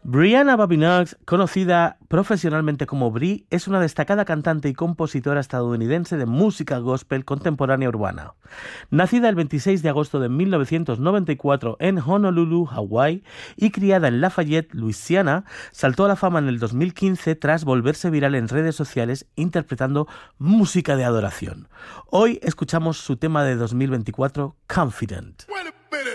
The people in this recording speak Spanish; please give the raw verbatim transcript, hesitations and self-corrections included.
Brianna Babinock, conocida profesionalmente como Bri, es una destacada cantante y compositora estadounidense de música gospel contemporánea urbana. Nacida el veintiséis de agosto de mil novecientos noventa y cuatro en Honolulu, Hawái, y criada en Lafayette, Luisiana, saltó a la fama en el dos mil quince tras volverse viral en redes sociales interpretando música de adoración. Hoy escuchamos su tema de dos mil veinticuatro, Confident. Bueno.